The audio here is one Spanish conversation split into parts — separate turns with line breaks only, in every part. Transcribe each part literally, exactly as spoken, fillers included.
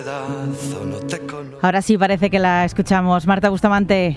Ahora sí parece que la escuchamos. Marta Bustamante.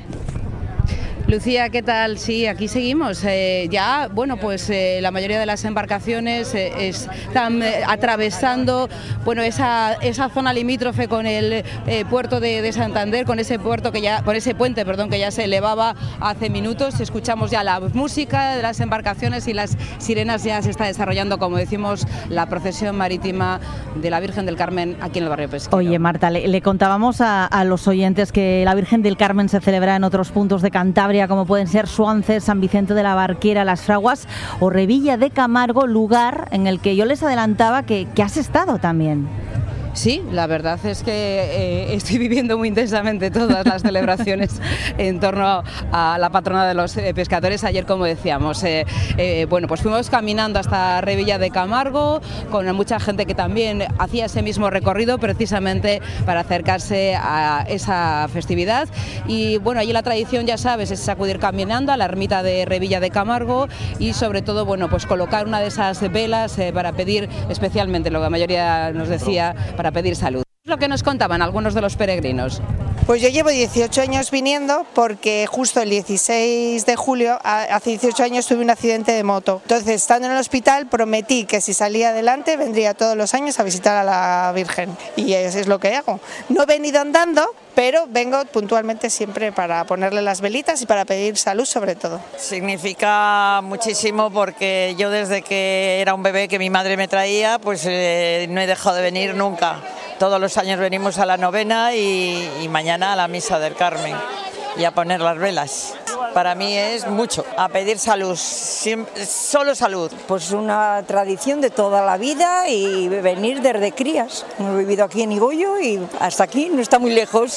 Lucía, ¿qué tal? Sí, aquí seguimos. Eh, ya, bueno, pues eh, la mayoría de las embarcaciones eh, están eh, atravesando, bueno, esa, esa zona limítrofe con el eh, puerto de, de Santander, con ese puerto que ya, con ese puente, perdón, que ya se elevaba hace minutos. Escuchamos ya la música de las embarcaciones y las sirenas. Ya se está desarrollando, como decimos, la procesión marítima de la Virgen del Carmen aquí en el barrio Pesquero.
Oye, Marta, le, le contábamos a, a los oyentes que la Virgen del Carmen se celebra en otros puntos de Cantabria, como pueden ser Suances, San Vicente de la Barquera, Las Fraguas o Revilla de Camargo, lugar en el que yo les adelantaba que, que has estado también.
Sí, la verdad es que eh, estoy viviendo muy intensamente todas las celebraciones en torno a la patrona de los eh, pescadores. Ayer, como decíamos, eh, eh, bueno, pues fuimos caminando hasta Revilla de Camargo con mucha gente que también hacía ese mismo recorrido precisamente para acercarse a esa festividad. Y bueno, allí la tradición, ya sabes, es acudir caminando a la ermita de Revilla de Camargo y sobre todo, bueno, pues colocar una de esas velas eh, para pedir especialmente, lo que la mayoría nos decía, para pedir salud. Es lo que nos contaban algunos de los peregrinos.
Pues yo llevo dieciocho años viniendo porque justo el dieciséis de julio, hace dieciocho años, tuve un accidente de moto. Entonces, estando en el hospital, prometí que si salía adelante vendría todos los años a visitar a la Virgen. Y eso es lo que hago. No he venido andando, pero vengo puntualmente siempre para ponerle las velitas y para pedir salud sobre todo.
Significa muchísimo porque yo desde que era un bebé que mi madre me traía, pues eh, no he dejado de venir nunca. Todos los años venimos a la novena y, y mañana a la misa del Carmen y a poner las velas. Para mí es mucho, a pedir salud, siempre, solo salud.
Pues una tradición de toda la vida y venir desde crías. Hemos vivido aquí en Igoyo y hasta aquí, no está muy lejos.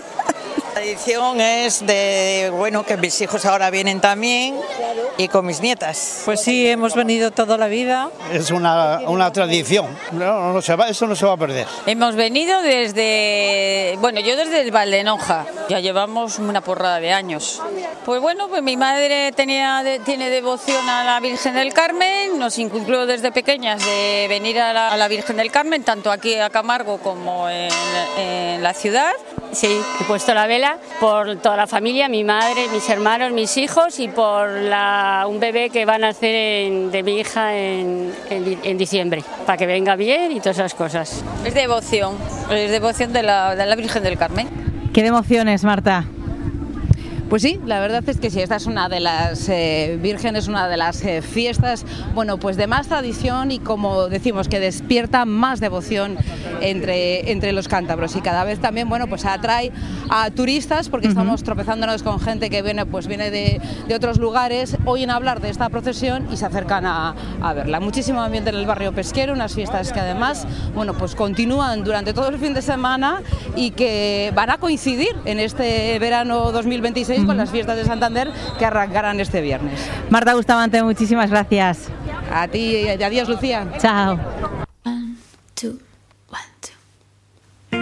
La tradición es de, bueno, que mis hijos ahora vienen también y con mis nietas.
Pues sí, hemos venido toda la vida.
Es una, una tradición, no, no se va, eso no se va a perder.
Hemos venido desde, bueno, yo desde el Valdenoja, ya llevamos una porrada de años. Pues bueno, pues mi madre tenía, tiene devoción a la Virgen del Carmen, nos inculcó desde pequeñas de venir a la, a la Virgen del Carmen, tanto aquí a Camargo como en, en la ciudad.
Sí, he puesto la vela por toda la familia, mi madre, mis hermanos, mis hijos y por la, un bebé que van a nacer en, de mi hija en, en, en diciembre, para que venga bien y todas esas cosas.
Es devoción, es devoción de la, de la Virgen del Carmen.
¿Qué de emociones, Marta?
Pues sí, la verdad es que sí, esta es una de las eh, vírgenes, una de las eh, fiestas, bueno, pues de más tradición y, como decimos, que despierta más devoción entre, entre los cántabros y cada vez también, bueno, pues atrae a turistas porque uh-huh. estamos tropezándonos con gente que viene, pues viene de, de otros lugares, oyen hablar de esta procesión y se acercan a, a verla. Muchísimo ambiente en el barrio Pesquero, unas fiestas que además, bueno, pues continúan durante todo el fin de semana y que van a coincidir en este verano dos mil veintiséis con las fiestas de Santander que arrancarán este viernes.
Marta Bustamante, muchísimas gracias.
A ti y adiós, Lucía.
Chao.